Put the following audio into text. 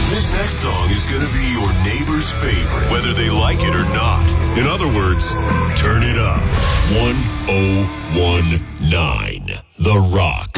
This next song is going to be your neighbor's favorite, whether they like it or not. In other words, turn it up. 1019 The Rock.